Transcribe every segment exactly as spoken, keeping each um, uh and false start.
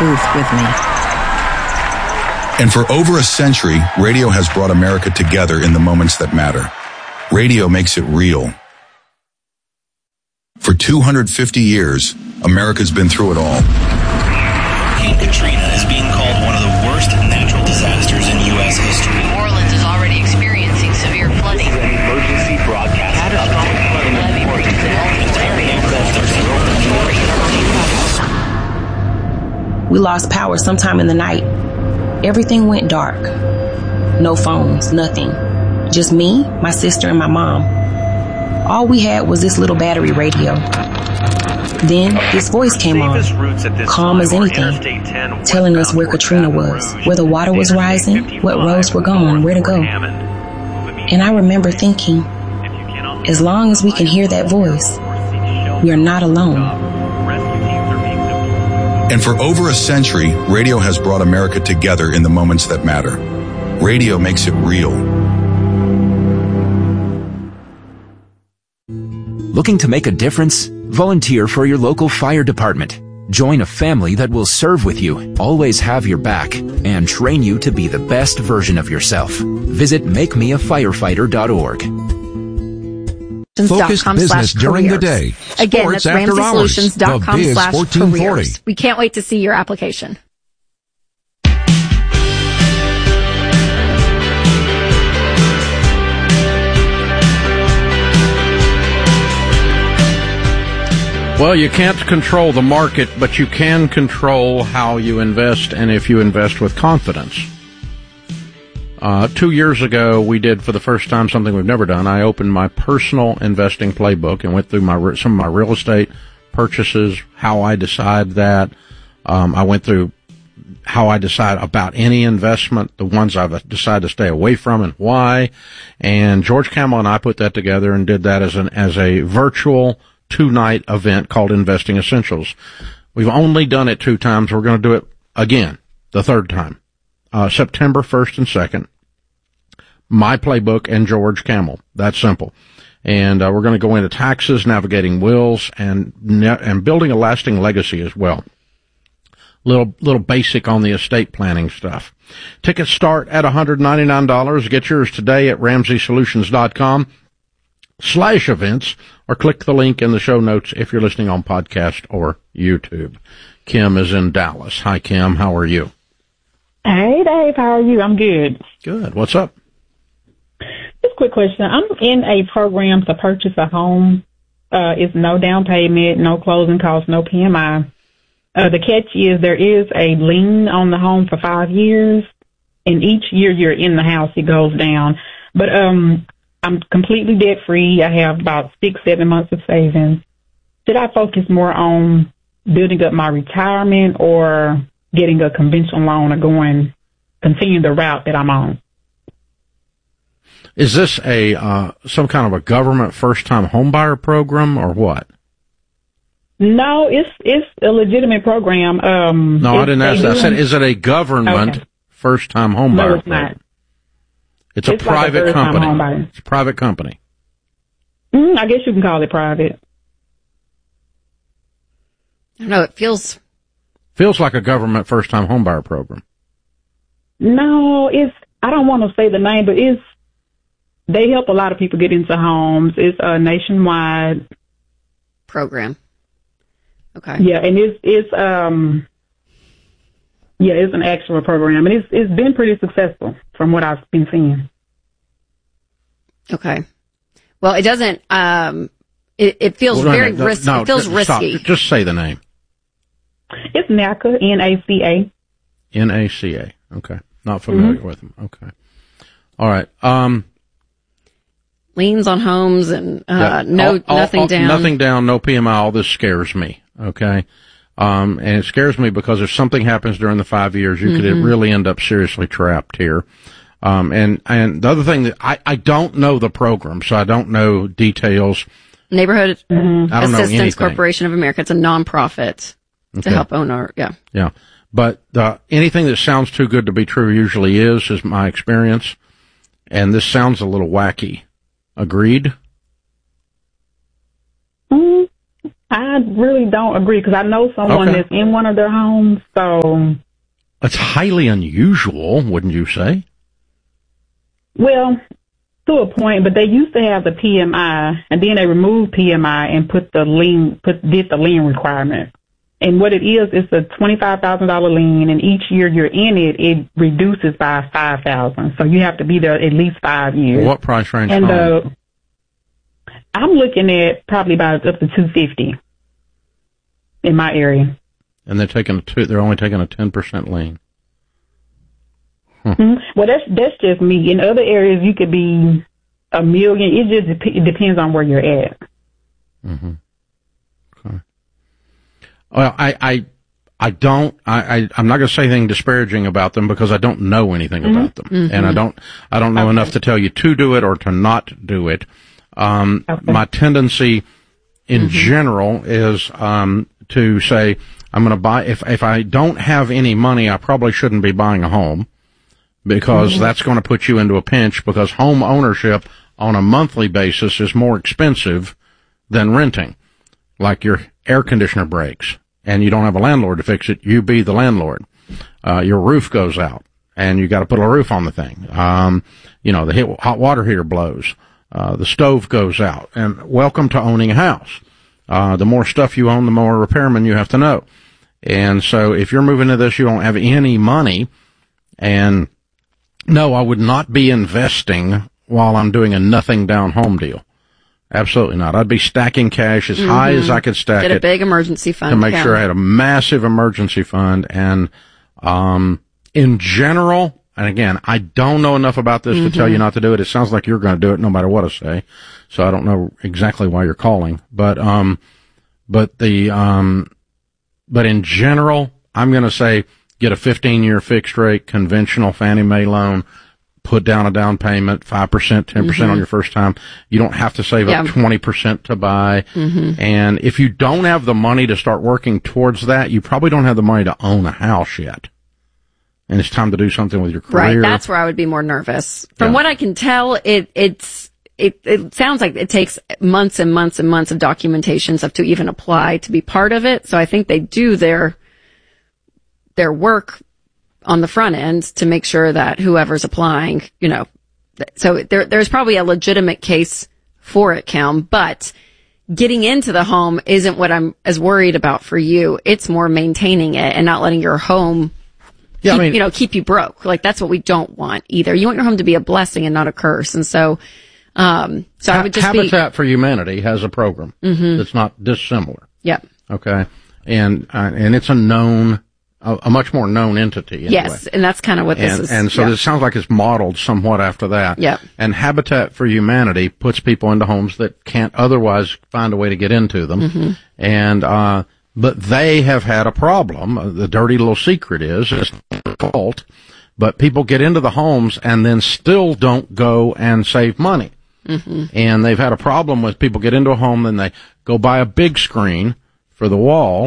booth with me. And for over a century, radio has brought America together in the moments that matter. Radio makes it real. For two hundred fifty years, America's been through it all. Hurricane Katrina is being called one of the worst natural disasters in U S history. New Orleans is already experiencing severe flooding. This is an emergency broadcast update. We lost power sometime in the night. Everything went dark. No phones, nothing. Just me, my sister, and my mom. All we had was this little battery radio. Then this voice came on, calm as anything, telling us where Katrina was, where the water was rising, what roads were going, where to go. And I remember thinking, as long as we can hear that voice, we are not alone. And for over a century, radio has brought America together in the moments that matter. Radio makes it real. Looking to make a difference? Volunteer for your local fire department. Join a family that will serve with you, always have your back, and train you to be the best version of yourself. Visit make me a firefighter dot org. Focused business during the day. Again, that's ramsey solutions dot com slash careers. We can't wait to see your application. Well, you can't control the market, but you can control how you invest and if you invest with confidence. Uh, two years ago, we did for the first time something we've never done. I opened my personal investing playbook and went through my some of my real estate purchases, how I decide that. Um, I went through how I decide about any investment, the ones I've decided to stay away from and why. And George Kamel and I put that together and did that as an as a virtual two-night event called Investing Essentials. We've only done it two times. We're going to do it again, the third time, uh, September first and second. My playbook and George Kamel. That's simple. And uh, we're going to go into taxes, navigating wills, and ne- and building a lasting legacy as well. Little little basic on the estate planning stuff. Tickets start at one hundred ninety-nine dollars. Get yours today at ramsey solutions dot com slash events, or click the link in the show notes if you're listening on podcast or YouTube. Kim is in Dallas. Hi, Kim. How are you? Hey, Dave. How are you? I'm good. Good. What's up? Just a quick question. I'm in a program to purchase a home. Uh, it's no down payment, no closing costs, no P M I. Uh, the catch is there is a lien on the home for five years, and each year you're in the house, it goes down. But um, I'm completely debt free. I have about six, seven months of savings. Should I focus more on building up my retirement or getting a conventional loan or going, continue the route that I'm on? Is this a uh, some kind of a government first-time homebuyer program or what? No, it's it's a legitimate program. Um, no, I didn't ask that. I said, is it a government okay. first-time homebuyer no, it's program? Not. It's, it's a private like a company. Homebuyer. It's a private company. Mm, I guess you can call it private. I don't know. It feels feels like a government first-time homebuyer program. No, it's. I don't want to say the name, but it's. They help a lot of people get into homes. It's a nationwide program. Okay. Yeah, and it's it's um. Yeah, it's an actual program, and it's it's been pretty successful from what I've been seeing. Okay. Well, it doesn't. Um, it, it feels well, no, very no, risky. No, it feels stop. risky. Just say the name. It's NACA, N A C A. N A C A. Okay. Not familiar mm-hmm. with them. Okay. All right. Um. Liens on homes and uh, yeah, no all, all, nothing all, down. Nothing down. No P M I. All this scares me. Okay. Um, and it scares me because if something happens during the five years, you mm-hmm. could really end up seriously trapped here. Um, and, and the other thing that I, I don't know the program, so I don't know details. Neighborhood mm-hmm. I don't Assistance know anything. Corporation of America. It's a nonprofit okay. to help owner. Yeah. Yeah. But, uh, anything that sounds too good to be true usually is, is my experience. And this sounds a little wacky. Agreed? Mm-hmm. I really don't agree because I know someone okay. that's in one of their homes, so. It's highly unusual, wouldn't you say? Well, to a point, but they used to have the P M I, and then they removed P M I and put the lien, put did the lien requirement. And what it is, it's a twenty-five thousand dollars lien, and each year you're in it, it reduces by five thousand dollars. So you have to be there at least five years. What price range? And uh, I'm looking at probably about up to two hundred fifty dollars in my area. And they're taking a two, they're only taking a ten percent lien. Huh. Mm-hmm. Well, that's that's just me. In other areas, you could be a million. It just dep- it depends on where you're at. Mm-hmm. Okay. Well, I I I don't I, I I'm not going to say anything disparaging about them because I don't know anything mm-hmm. about them, mm-hmm. and I don't I don't know okay. enough to tell you to do it or to not do it. Um, okay. My tendency, in mm-hmm. general, is um to say I'm going to buy if if I don't have any money, I probably shouldn't be buying a home. Because mm-hmm. that's going to put you into a pinch because home ownership on a monthly basis is more expensive than renting. Like your air conditioner breaks and you don't have a landlord to fix it, you be the landlord. Uh, your roof goes out and you got to put a roof on the thing. Um, you know, the hot water heater blows. Uh, the stove goes out. And welcome to owning a house. Uh, the more stuff you own, the more repairmen you have to know. And so if you're moving to this, you don't have any money and no, I would not be investing while I'm doing a nothing down home deal. Absolutely not. I'd be stacking cash as mm-hmm. high as I could stack it. Get a big emergency fund. To make yeah. sure I had a massive emergency fund. And, um, in general, and again, I don't know enough about this mm-hmm. to tell you not to do it. It sounds like you're going to do it no matter what I say. So I don't know exactly why you're calling. But, um, but the, um, but in general, I'm going to say, get a fifteen-year fixed rate conventional Fannie Mae loan, put down a down payment, five percent, ten percent mm-hmm. on your first time. You don't have to save yeah. up twenty percent to buy. Mm-hmm. And if you don't have the money to start working towards that, you probably don't have the money to own a house yet. And it's time to do something with your career. Right, that's where I would be more nervous. From yeah. what I can tell, it it's it it sounds like it takes months and months and months of documentation stuff to even apply to be part of it. So I think they do their their work on the front end to make sure that whoever's applying, you know, so there, there's probably a legitimate case for it, Kim, but getting into the home isn't what I'm as worried about for you. It's more maintaining it and not letting your home, yeah, keep, I mean, you know, keep you broke. Like that's what we don't want either. You want your home to be a blessing and not a curse. And so, um, so ha- I would just Habitat be, for Humanity has a program mm-hmm. that's not dissimilar. Yep. Okay. And, uh, and it's a known, A, a much more known entity. Anyway. Yes, and that's kind of what this and, is. And so yeah. it sounds like it's modeled somewhat after that. Yeah. And Habitat for Humanity puts people into homes that can't otherwise find a way to get into them. Mm-hmm. And, uh, but they have had a problem. The dirty little secret is, it's not their fault, but people get into the homes and then still don't go and save money. Mm-hmm. And they've had a problem with people get into a home and they go buy a big screen for the wall.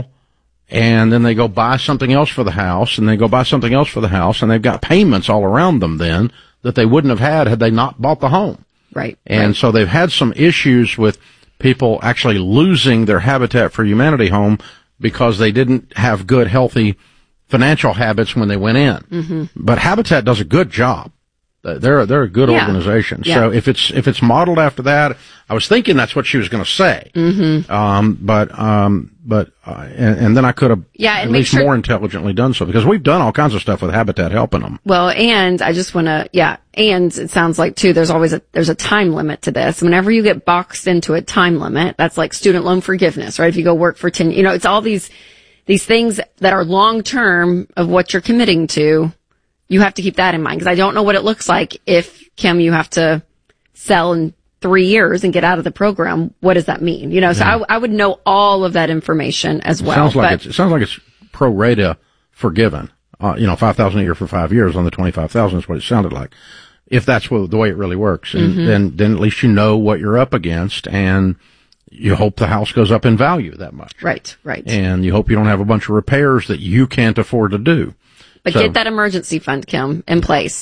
And then they go buy something else for the house, and they go buy something else for the house, and they've got payments all around them then that they wouldn't have had had they not bought the home. Right. And right. so they've had some issues with people actually losing their Habitat for Humanity home because they didn't have good, healthy financial habits when they went in. Mm-hmm. But Habitat does a good job. They're they're a good yeah. organization. Yeah. So if it's if it's modeled after that, I was thinking that's what she was going to say. Mm-hmm. Um, but um, but uh, and, and then I could have yeah, at least sure- more intelligently done so because we've done all kinds of stuff with Habitat helping them. Well, and I just want to yeah, and it sounds like too. There's always a there's a time limit to this. Whenever you get boxed into a time limit, that's like student loan forgiveness, right? If you go work for ten, you know, it's all these these things that are long term of what you're committing to. You have to keep that in mind because I don't know what it looks like if, Kim, you have to sell in three years and get out of the program. What does that mean? You know, so yeah. I, I would know all of that information as well. It sounds like, it's, it sounds like it's pro rata forgiven. Uh, you know, five thousand dollars a year for five years on the twenty-five thousand dollars is what it sounded like. If that's what, the way it really works. And mm-hmm. then, then at least you know what you're up against and you hope the house goes up in value that much. Right, right. And you hope you don't have a bunch of repairs that you can't afford to do. But so, get that emergency fund, Kim, in place.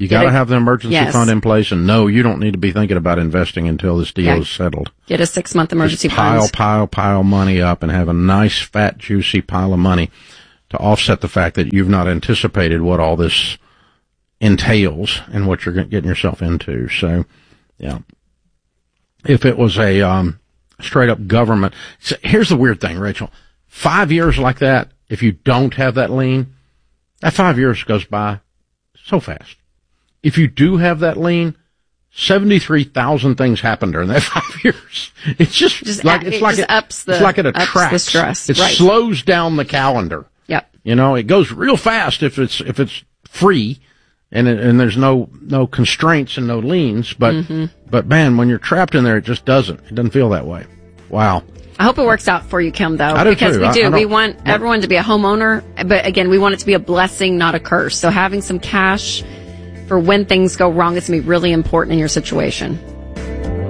You got to have the emergency yes. fund in place, and no, you don't need to be thinking about investing until this deal yeah. is settled. Get a six-month emergency Just pile, fund. pile, pile money up and have a nice, fat, juicy pile of money to offset the fact that you've not anticipated what all this entails and what you're getting yourself into. So, yeah. If it was a um, straight-up government... So here's the weird thing, Rachel. Five years like that, if you don't have that lien, that five years goes by so fast. If you do have that lien, seventy-three thousand things happen during that five years. It's just, just like, a, it's it like, just it, ups the, it's like it ups attracts. the stress. It right. slows down the calendar. Yep. You know, it goes real fast if it's, if it's free and it, and there's no, no constraints and no liens. But, mm-hmm. but man, when you're trapped in there, it just doesn't. It doesn't feel that way. Wow. I hope it works out for you, Kim, though. I do because too. we do. I, I we want everyone to be a homeowner. But again, we want it to be a blessing, not a curse. So having some cash for when things go wrong is going to be really important in your situation.